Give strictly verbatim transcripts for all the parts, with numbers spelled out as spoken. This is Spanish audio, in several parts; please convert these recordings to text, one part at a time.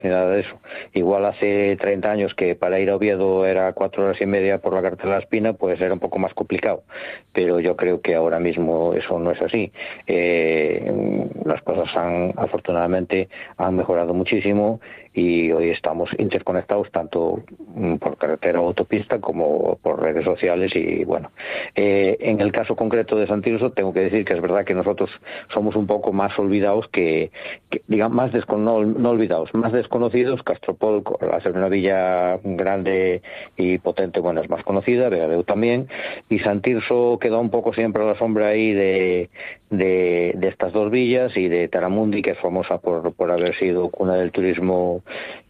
ni nada de eso. Igual hace treinta años que para ir a Oviedo era cuatro horas y media por la carretera de la Espina, pues era un poco más complicado, pero yo creo que ahora mismo eso no es así. Eh, las cosas han, afortunadamente, han mejorado muchísimo y hoy estamos interconectados tanto por carretera o autopista como por redes sociales y bueno. Eh, en el caso concreto de San Tirso tengo que decir que es verdad que nosotros somos un poco más olvidados que, que digamos, más descon no, no olvidados, más desconocidos. Castropol, al ser una villa grande y potente, bueno, es más conocida, Vegadeu también, y San Tirso quedó un poco siempre a la sombra ahí de, de, de estas dos villas y de Taramundi, que es famosa por, por haber sido cuna del turismo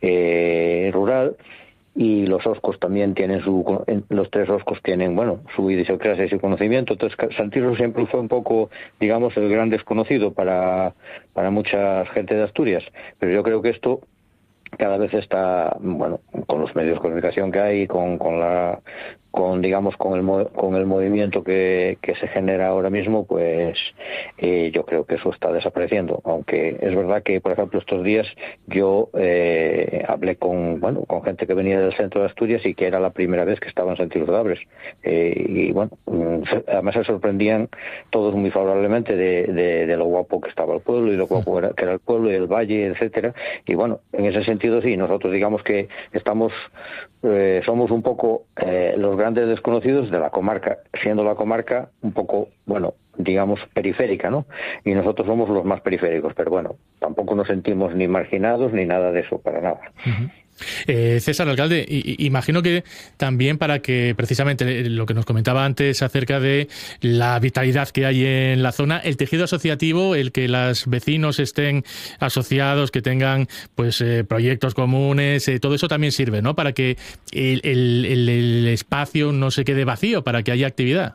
eh, rural. Y los Oscos también tienen su, los tres Oscos tienen, bueno, su idiosincrasia y su conocimiento. Entonces San Tirso siempre fue un poco, digamos, el gran desconocido para, para mucha gente de Asturias, pero yo creo que esto cada vez está, bueno, con los medios de comunicación que hay, con, con la, con digamos, con el, con el movimiento que, que se genera ahora mismo, pues eh, yo creo que eso está desapareciendo. Aunque es verdad que, por ejemplo, estos días yo eh, hablé con, bueno, con gente que venía del centro de Asturias y que era la primera vez que estaban en San Tirso de Abres. Eh, y bueno, además se sorprendían todos muy favorablemente de, de, de lo guapo que estaba el pueblo y lo guapo era, que era el pueblo y el valle, etcétera. Y bueno, en ese sentido sí, nosotros digamos que estamos, eh, somos un poco eh, los grandes desconocidos de la comarca, siendo la comarca un poco, bueno, digamos, periférica, ¿no? Y nosotros somos los más periféricos, pero bueno, tampoco nos sentimos ni marginados ni nada de eso, para nada. Uh-huh. Eh, César, alcalde, y, imagino que también para que precisamente lo que nos comentaba antes acerca de la vitalidad que hay en la zona, el tejido asociativo, el que los vecinos estén asociados, que tengan pues eh, proyectos comunes, eh, todo eso también sirve, ¿no? Para que el, el, el, el espacio no se quede vacío, para que haya actividad.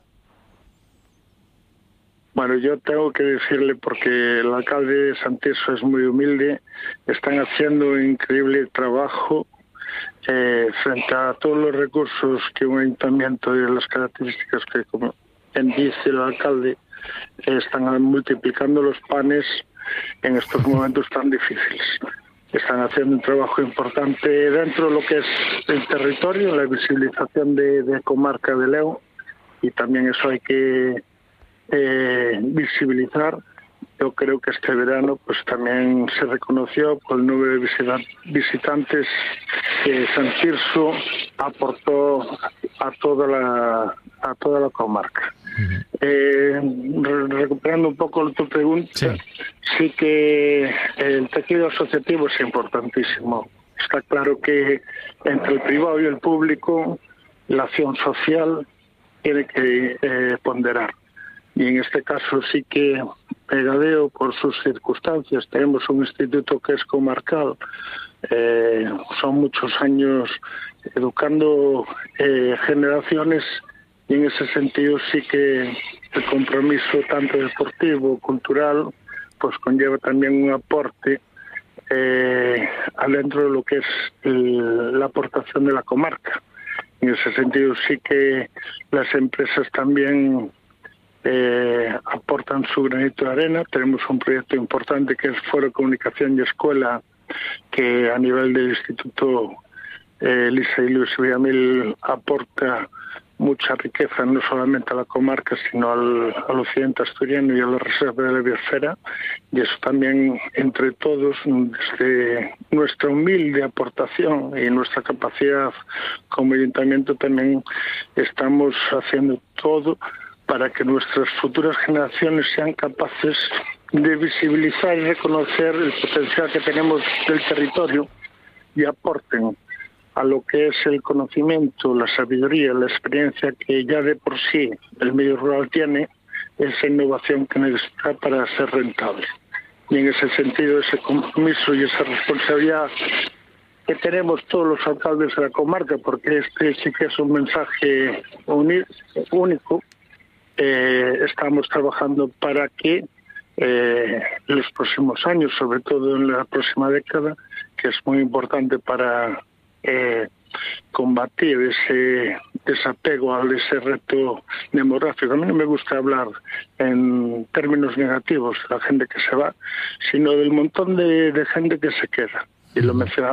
Bueno, yo tengo que decirle, porque el alcalde de San Tirso es muy humilde, están haciendo un increíble trabajo eh, frente a todos los recursos que un ayuntamiento y las características que, como dice el alcalde, eh, están multiplicando los panes en estos momentos tan difíciles. Están haciendo un trabajo importante dentro de lo que es el territorio, la visibilización de, de comarca de León, y también eso hay que Eh, visibilizar. Yo creo que este verano pues también se reconoció por el número de visitantes que San Tirso aportó a toda la a toda la comarca. Uh-huh. eh, re recuperando un poco tu pregunta, sí. sí que el tejido asociativo es importantísimo. Está claro que entre el privado y el público la acción social tiene que eh, ponderar. Y en este caso sí que Vegadeu, por sus circunstancias, tenemos un instituto que es comarcal, eh, son muchos años educando eh, generaciones, y en ese sentido sí que el compromiso tanto deportivo, cultural, pues conlleva también un aporte eh, adentro de lo que es el, la aportación de la comarca. En ese sentido sí que las empresas también Eh, aportan su granito de arena. Tenemos un proyecto importante que es Foro Comunicación y Escuela, que a nivel del Instituto eh, Elisa y Luis Villamil aporta mucha riqueza no solamente a la comarca, sino al, al occidente asturiano y a la reserva de la biosfera, y eso también entre todos, desde nuestra humilde aportación y nuestra capacidad como ayuntamiento, también estamos haciendo todo para que nuestras futuras generaciones sean capaces de visibilizar y reconocer el potencial que tenemos del territorio y aporten a lo que es el conocimiento, la sabiduría, la experiencia que ya de por sí el medio rural tiene, esa innovación que necesita para ser rentable. Y en ese sentido, ese compromiso y esa responsabilidad que tenemos todos los alcaldes de la comarca, porque este sí que es un mensaje único, Eh, estamos trabajando para que eh, en los próximos años, sobre todo en la próxima década, que es muy importante para eh, combatir ese desapego a ese reto demográfico. A mí no me gusta hablar en términos negativos de la gente que se va, sino del montón de, de gente que se queda. Y lo mencionaba